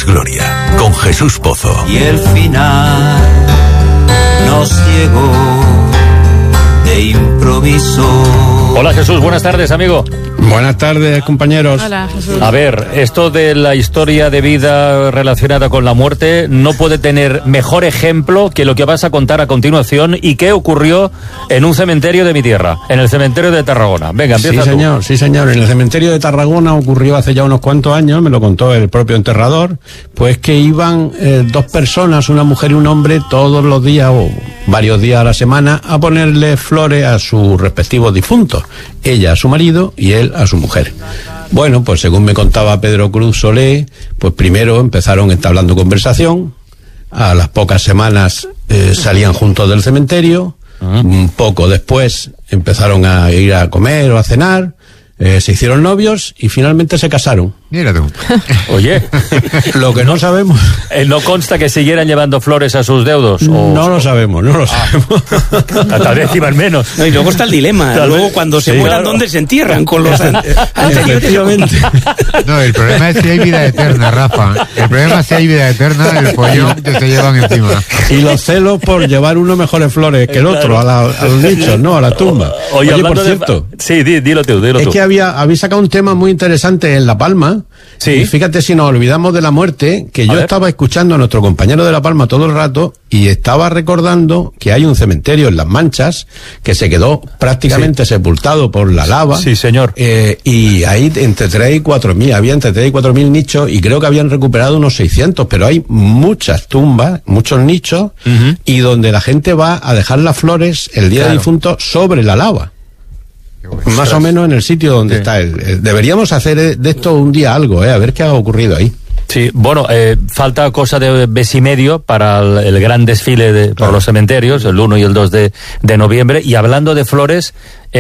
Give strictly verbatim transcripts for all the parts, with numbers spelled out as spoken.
Gloria, con Jesús Pozo. Y el final nos llegó de improviso. Hola Jesús, buenas tardes, amigo. Buenas tardes, compañeros. Hola, Jesús. A ver, esto de la historia de vida relacionada con la muerte no puede tener mejor ejemplo que lo que vas a contar a continuación y qué ocurrió en un cementerio de mi tierra, en el cementerio de Tarragona. Venga, empieza Sí, tú. señor, sí, señor. En el cementerio de Tarragona ocurrió hace ya unos cuantos años, me lo contó el propio enterrador, pues que iban eh, dos personas, una mujer y un hombre, todos los días o varios días a la semana a ponerle flores a sus respectivos difuntos. Ella a su marido y él a su mujer. Bueno, pues según me contaba Pedro Cruz Solé, pues primero empezaron entablando conversación, a las pocas semanas eh, salían juntos del cementerio, uh-huh. Un poco después empezaron a ir a comer o a cenar, eh, se hicieron novios y finalmente se casaron. Mira tú. Oye, lo que no sabemos... Eh, ¿No consta que siguieran llevando flores a sus deudos? O... No lo sabemos, no lo sabemos. Tal vez iban menos. No, y luego está el dilema. Tal luego vez, cuando se sí, mueran, claro. ¿dónde se entierran? Con los an- anteriores. No, el problema es si hay vida eterna, Rafa. El problema es si hay vida eterna, el follón que se llevan encima. Y los celos por llevar uno mejores flores que el otro, a, la, a los nichos, ¿no? A la tumba. Oye, Oye, por de... cierto... Sí, di, dilo tú, dilo es tú. que había, habéis sacado un tema muy interesante en La Palma. Sí. Y fíjate si nos olvidamos de la muerte, que A yo ver. estaba escuchando a nuestro compañero de La Palma todo el rato y estaba recordando que hay un cementerio en Las Manchas que se quedó prácticamente sí. sepultado por la lava. Sí, señor. Eh, y ahí entre tres y cuatro mil, había entre tres y cuatro mil nichos y creo que habían recuperado unos seiscientos, pero hay muchas tumbas, muchos nichos, uh-huh. y donde la gente va a dejar las flores el día claro. del difunto sobre la lava. Bueno, más o menos en el sitio donde sí. está el, el... Deberíamos hacer de esto un día algo, ¿eh? A ver qué ha ocurrido ahí. Sí, bueno, eh, falta cosa de mes y medio para el, el gran desfile de, claro. por los cementerios, el uno y el dos de, de noviembre. Y hablando de flores,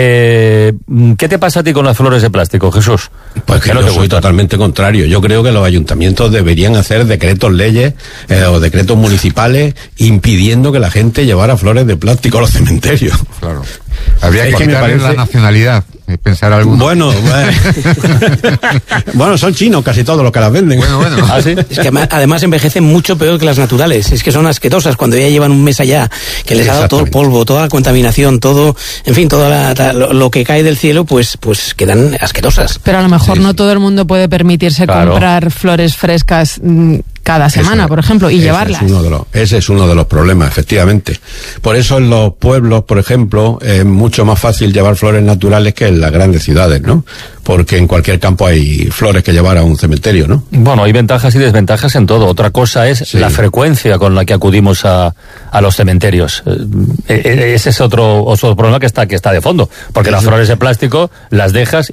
eh, ¿qué te pasa a ti con las flores de plástico, Jesús? Pues que no yo te soy gustan? Totalmente contrario. Yo creo que los ayuntamientos deberían hacer decretos leyes eh, o decretos municipales impidiendo que la gente llevara flores de plástico a los cementerios. Claro. Habría es que quitarle parece... la nacionalidad, pensar alguno. Bueno, bueno. bueno, son chinos casi todos los que las venden. Bueno, bueno. ¿Ah, sí? Es que además envejecen mucho peor que las naturales. Es que son asquerosas cuando ya llevan un mes allá, que les ha dado todo el polvo, toda la contaminación, todo, en fin, todo la, lo, lo que cae del cielo, pues, pues quedan asquerosas. Pero a lo mejor sí, no sí. todo el mundo puede permitirse claro. comprar flores frescas mmm, cada semana, Eso, por ejemplo, y ese llevarlas. Es uno de los, ese es uno de los problemas, efectivamente. Por eso en los pueblos, por ejemplo, es mucho más fácil llevar flores naturales que en las grandes ciudades, ¿no? Porque en cualquier campo hay flores que llevar a un cementerio, ¿no? Bueno, hay ventajas y desventajas en todo. Otra cosa es sí. la frecuencia con la que acudimos a, a los cementerios. Eh, ese es otro, otro problema que está, que está de fondo. Porque sí. las flores de plástico las dejas